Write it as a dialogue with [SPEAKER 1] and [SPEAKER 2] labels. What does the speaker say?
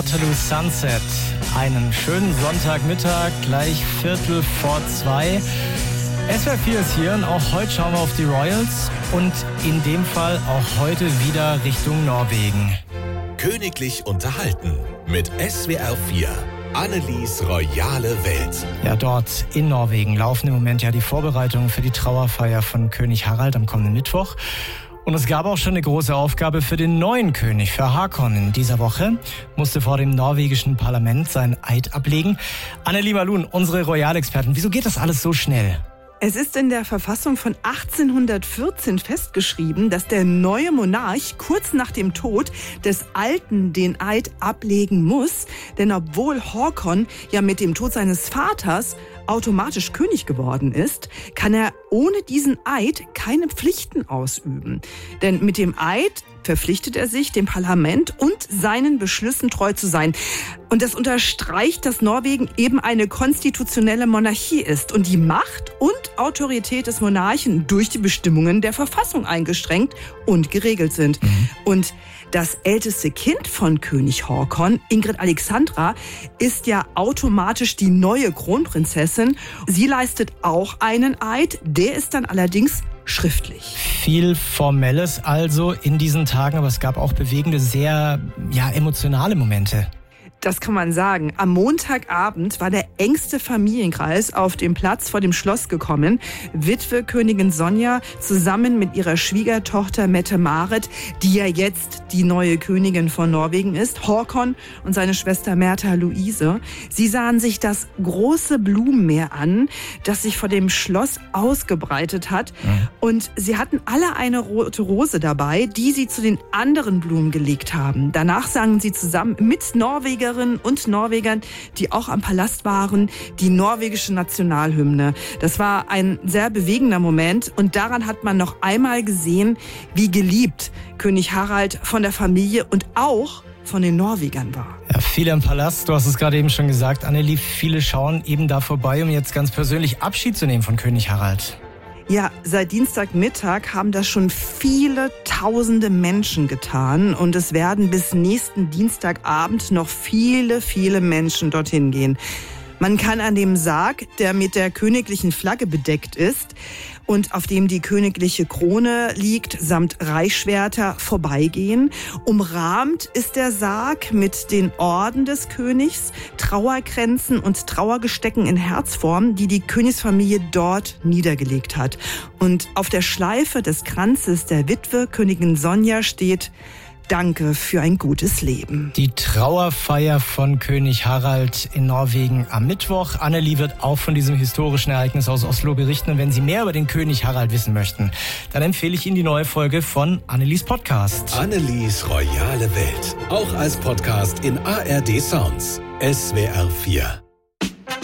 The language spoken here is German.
[SPEAKER 1] Waterloo Sunset. Einen schönen Sonntagmittag, gleich 1:15. SWR 4 ist hier und auch heute schauen wir auf die Royals und in dem Fall auch heute wieder Richtung Norwegen.
[SPEAKER 2] Königlich unterhalten mit SWR 4. Annelies royale Welt.
[SPEAKER 1] Ja, dort in Norwegen laufen im Moment ja die Vorbereitungen für die Trauerfeier von König Harald am kommenden Mittwoch. Und es gab auch schon eine große Aufgabe für den neuen König, für Håkon. In dieser Woche musste vor dem norwegischen Parlament seinen Eid ablegen. Anneli Malun, unsere Royalexpertin, wieso geht das alles so schnell?
[SPEAKER 3] Es ist in der Verfassung von 1814 festgeschrieben, dass der neue Monarch kurz nach dem Tod des Alten den Eid ablegen muss. Denn obwohl Håkon ja mit dem Tod seines Vaters automatisch König geworden ist, kann er ohne diesen Eid keine Pflichten ausüben. Denn mit dem Eid verpflichtet er sich, dem Parlament und seinen Beschlüssen treu zu sein. Und das unterstreicht, dass Norwegen eben eine konstitutionelle Monarchie ist und die Macht und Autorität des Monarchen durch die Bestimmungen der Verfassung eingeschränkt und geregelt sind. Und das älteste Kind von König Håkon, Ingrid Alexandra, ist ja automatisch die neue Kronprinzessin. Sie leistet auch einen Eid, der ist dann allerdings schriftlich.
[SPEAKER 1] Viel Formelles also in diesen Tagen, aber es gab auch bewegende, sehr emotionale Momente.
[SPEAKER 3] Das kann man sagen. Am Montagabend war der engste Familienkreis auf dem Platz vor dem Schloss gekommen. Witwe Königin Sonja zusammen mit ihrer Schwiegertochter Mette-Marit, die ja jetzt die neue Königin von Norwegen ist, Håkon und seine Schwester Märtha Louise. Sie sahen sich das große Blumenmeer an, das sich vor dem Schloss ausgebreitet hat. Und sie hatten alle eine rote Rose dabei, die sie zu den anderen Blumen gelegt haben. Danach sangen sie zusammen mit Norwegerinnen und Norwegern, die auch am Palast waren, die norwegische Nationalhymne. Das war ein sehr bewegender Moment und daran hat man noch einmal gesehen, wie geliebt König Harald von der Familie und auch von den Norwegern war.
[SPEAKER 1] Ja, viele im Palast, du hast es gerade eben schon gesagt, Anneli, viele schauen eben da vorbei, um jetzt ganz persönlich Abschied zu nehmen von König Harald.
[SPEAKER 3] Ja, seit Dienstagmittag haben das schon viele tausende Menschen getan und es werden bis nächsten Dienstagabend noch viele, viele Menschen dorthin gehen. Man kann an dem Sarg, der mit der königlichen Flagge bedeckt ist und auf dem die königliche Krone liegt, samt Reichsschwerter, vorbeigehen. Umrahmt ist der Sarg mit den Orden des Königs, Trauerkränzen und Trauergestecken in Herzform, die die Königsfamilie dort niedergelegt hat. Und auf der Schleife des Kranzes der Witwe Königin Sonja steht: Danke für ein gutes Leben.
[SPEAKER 1] Die Trauerfeier von König Harald in Norwegen am Mittwoch. Anneli wird auch von diesem historischen Ereignis aus Oslo berichten. Und wenn Sie mehr über den König Harald wissen möchten, dann empfehle ich Ihnen die neue Folge von Annelies Podcast.
[SPEAKER 2] Annelies royale Welt. Auch als Podcast in ARD Sounds. SWR 4.